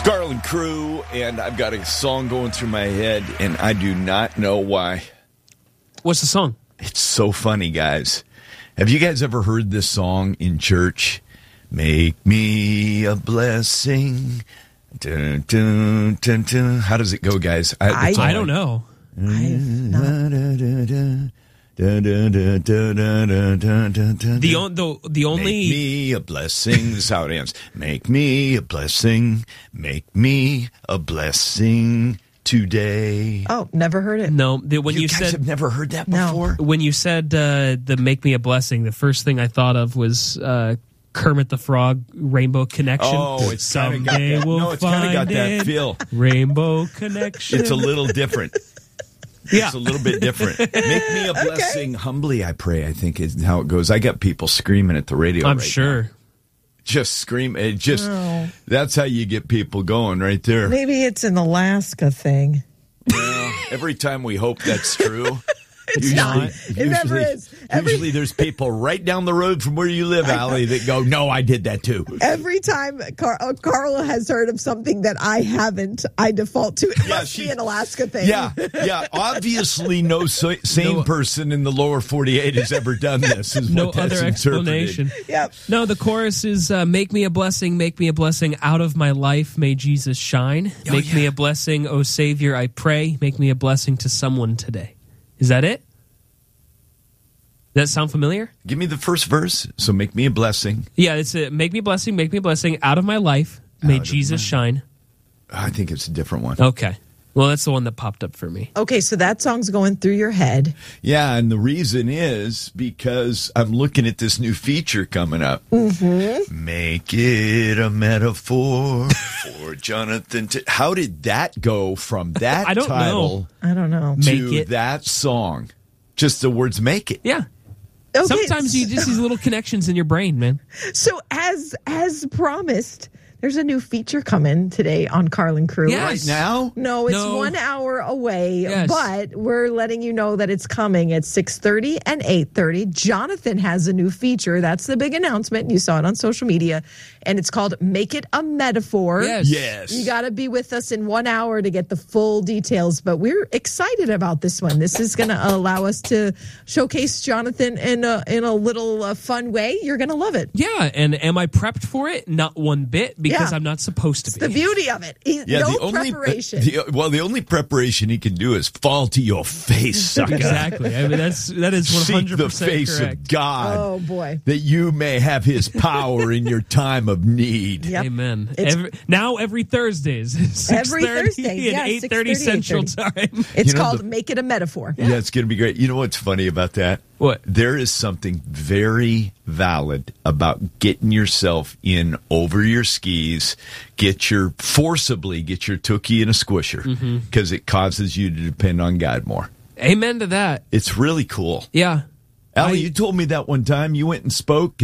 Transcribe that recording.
Garland Crew, and I've got a song going through my head, and I do not know why. What's the song? It's so funny, guys. Have you guys ever heard this song in church? Make me a blessing. Dun, dun, dun, dun. How does it go, guys? I don't know. The only Make me a blessing. This is how it ends. Make me a blessing. Make me a blessing today. Oh, never heard it. No, when you guys said have never heard that No. before? when you said the "Make Me a Blessing," the first thing I thought of was Kermit the Frog, Rainbow Connection. Oh, it's kind of got Someday that. we'll No, it's kind of got find that it. feel. Rainbow Connection. It's a little different. Yeah. It's a little bit different. Make me a blessing. Humbly I pray, I think is how it goes. I got people screaming at the radio I'm right sure. now. Just scream. It just That's how you get people going right there. Maybe it's an Alaska thing. Well, every time we hope that's true. It's not. It never is. Usually there's people right down the road from where you live, Allie, that go, no, I did that too. Every time Carla has heard of something that I haven't, I default to it. Must be an Alaska thing. Yeah. Obviously, no sane person in the lower 48 has ever done this. Is No what that's other explanation. Yep. No, the chorus is make me a blessing out of my life. May Jesus shine. Make me a blessing, oh Savior, I pray. Make me a blessing to someone today. Is that it? Does that sound familiar? Give me the first verse. So make me a blessing. Yeah, it's make me a blessing out of my life. May Jesus shine. I think it's a different one. Okay. Well, that's the one that popped up for me. Okay, so that song's going through your head. Yeah, and the reason is because I'm looking at this new feature coming up. Mm-hmm. Make it a metaphor for Jonathan. How did that go from that I don't title know. I don't know. to Make it. that song? Just the words "make it." Yeah. Okay, Sometimes you just these little connections in your brain, man. So as promised, there's a new feature coming today on Carlin Crew. Yes. Right now? No, it's No. 1 hour away, Yes. but we're letting you know that it's coming at 6:30 and 8:30. Jonathan has a new feature. That's the big announcement. You saw it on social media, and it's called Make It a Metaphor. Yes. You got to be with us in 1 hour to get the full details, but we're excited about this one. This is going to allow us to showcase Jonathan in a little fun way. You're going to love it. Yeah, and am I prepped for it? Not one bit, because Yeah. I'm not supposed to It's be. the beauty of it. No preparation. The only preparation he can do is fall to your face, sucker. Exactly. I mean, that is 100% Seek the face correct. of God. Oh, boy. That you may have his power in your time of need. Yep. Amen. It's- Every Thursdays, 6:30 Every Thursday, yeah, and 8:30 6:30, Central 8:30. Time. It's You know, called Make It a Metaphor. Yeah, it's going to be great. You know what's funny about that? What? There is something very valid about getting yourself in over your skis, forcibly get your tookie in a squisher, because it causes you to depend on God more. Amen to that. It's really cool. Yeah. Allie, you told me that one time you went and spoke